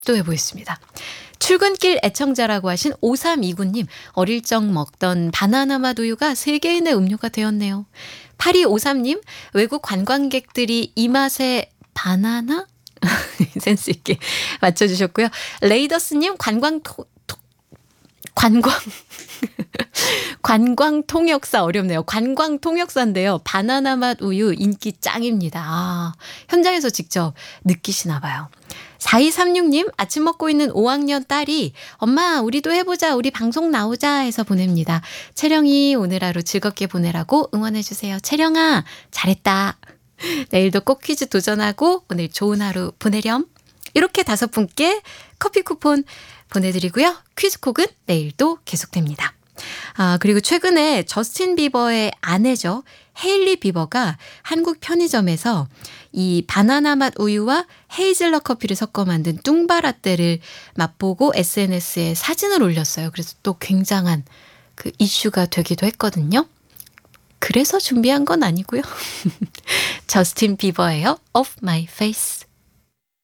또 해보겠습니다. 출근길 애청자라고 하신 5329님, 어릴 적 먹던 바나나 맛 우유가 세계인의 음료가 되었네요. 8253님, 외국 관광객들이 이 맛에 바나나? 센스 있게 맞춰주셨고요. 레이더스님, 관광 통역사 어렵네요. 관광 통역사인데요. 바나나 맛 우유 인기 짱입니다. 아, 현장에서 직접 느끼시나 봐요. 4236님, 아침 먹고 있는 5학년 딸이 엄마 우리도 해보자, 우리 방송 나오자 해서 보냅니다. 채령이 오늘 하루 즐겁게 보내라고 응원해주세요. 채령아 잘했다. 내일도 꼭 퀴즈 도전하고 오늘 좋은 하루 보내렴. 이렇게 5분께 커피 쿠폰 보내드리고요. 퀴즈콕은 내일도 계속됩니다. 아, 그리고 최근에 저스틴 비버의 아내죠. 헤일리 비버가 한국 편의점에서 이 바나나 맛 우유와 헤이즐넛 커피를 섞어 만든 뚱바라떼를 맛보고 SNS에 사진을 올렸어요. 그래서 또 굉장한 그 이슈가 되기도 했거든요. 그래서 준비한 건 아니고요. 저스틴 비버예요. Off My Face.